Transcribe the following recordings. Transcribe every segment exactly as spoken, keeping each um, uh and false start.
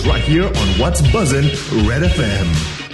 right here on What's Buzzin' Red F M.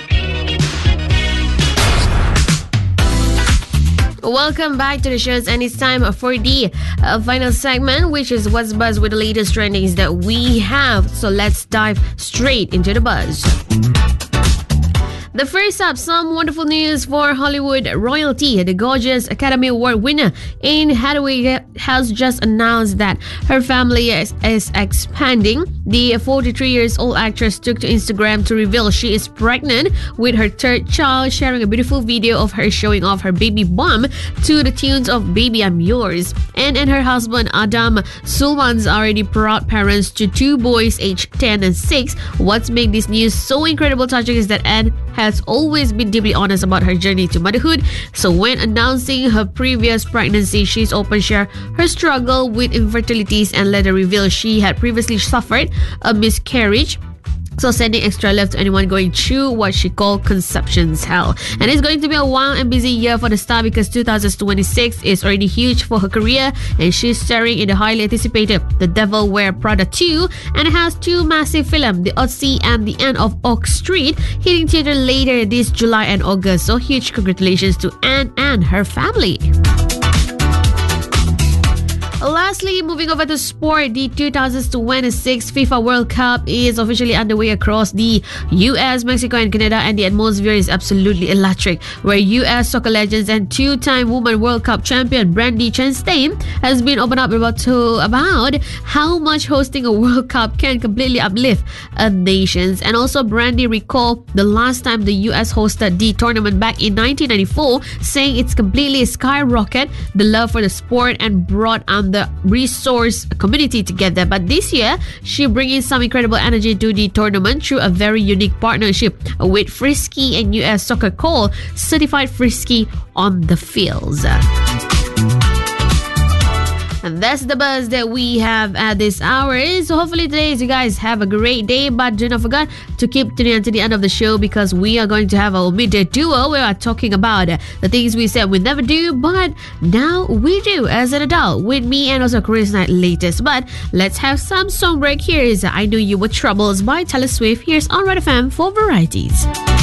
Welcome back to the shows, and it's time for the uh, final segment, which is What's Buzz with the latest trendings that we have. So let's dive straight into the buzz. The first up, some wonderful news for Hollywood royalty. The gorgeous Academy Award winner Anne Hathaway has just announced that her family is, is expanding. The forty-three years old actress took to Instagram to reveal she is pregnant with her third child, sharing a beautiful video of her showing off her baby bump to the tunes of Baby I'm Yours. Anne and her husband Adam Sulman's already proud parents to two boys aged ten and six. What's made this news so incredible touching is that Anne has always been deeply honest about her journey to motherhood. So when announcing her previous pregnancy, she's open share her struggle with infertilities and later reveal she had previously suffered a miscarriage. So sending extra love to anyone going through what she called conception's hell. And it's going to be a wild and busy year for the star because two thousand twenty-six is already huge for her career, and she's starring in the highly anticipated The Devil Wear Prada two, and it has two massive films, The Odyssey and The End of Oak Street, hitting theater later this July and August. So huge congratulations to Anne and her family. Lastly, moving over to sport, the two thousand twenty-six FIFA World Cup is officially underway across the U S, Mexico and Canada, and the atmosphere is absolutely electric, where U S soccer legends and two-time Women World Cup champion Brandy Chastain has been open up about, to, about how much hosting a World Cup can completely uplift a nation. And also Brandy recalled the last time the U S hosted the tournament back in nineteen ninety-four, saying it's completely skyrocketed the love for the sport and brought on the resource community together. But this year, she bringing some incredible energy to the tournament through a very unique partnership with Frisky and U S Soccer called Certified Frisky on the Fields. And that's the buzz that we have at this hour. So hopefully today you guys have a great day. But do not forget to keep tuning until the end of the show, because we are going to have our midday duo. We are talking about the things we said we never do, but now we do as an adult, with me and also Chris Knight latest. But let's have some song break. Here is I Knew You Were Troubles by Taylor Swift. Here's on Red F M for varieties.